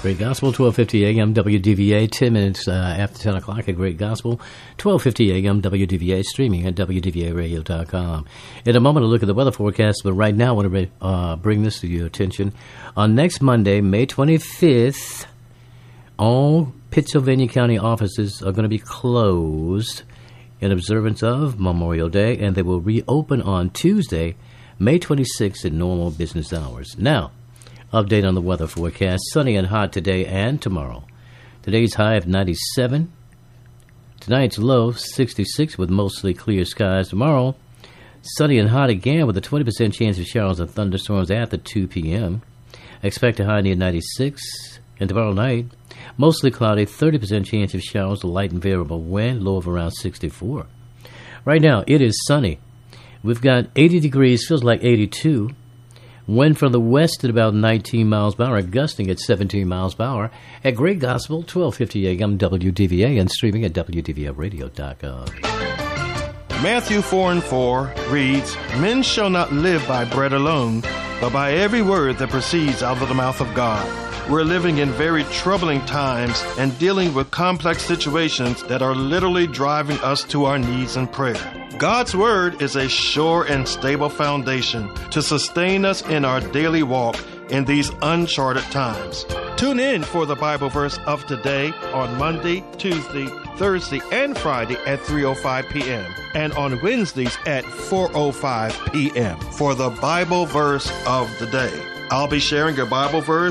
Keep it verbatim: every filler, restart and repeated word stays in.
Great Gospel, twelve fifty a.m. W D V A, ten minutes uh, after ten o'clock at Great Gospel, twelve fifty a.m. W D V A, streaming at W D V A radio dot com. In a moment, a look at the weather forecast, but right now I want to uh, bring this to your attention. On next Monday, May twenty-fifth, all Pittsylvania County offices are going to be closed in observance of Memorial Day, and they will reopen on Tuesday, May twenty-sixth, at normal business hours. Now, update on the weather forecast. Sunny and hot today and tomorrow. Today's high of ninety-seven. Tonight's low, sixty-six, with mostly clear skies. Tomorrow, sunny and hot again with a twenty percent chance of showers and thunderstorms after two p.m. Expect a high near ninety-six. And tomorrow night, mostly cloudy, thirty percent chance of showers, light and variable wind, low of around sixty-four. Right now, it is sunny. We've got eighty degrees, feels like eighty-two. Wind from the west at about nineteen miles per hour, gusting at seventeen miles per hour. At Great Gospel, twelve fifty a.m. W D V A, and streaming at W D V A radio dot com. Matthew four and four reads, "Men shall not live by bread alone, but by every word that proceeds out of the mouth of God." We're living in very troubling times and dealing with complex situations that are literally driving us to our knees in prayer. God's Word is a sure and stable foundation to sustain us in our daily walk in these uncharted times. Tune in for the Bible verse of today on Monday, Tuesday, Thursday, and Friday at three oh five p.m. and on Wednesdays at four oh five p.m. for the Bible verse of the day. I'll be sharing a Bible verse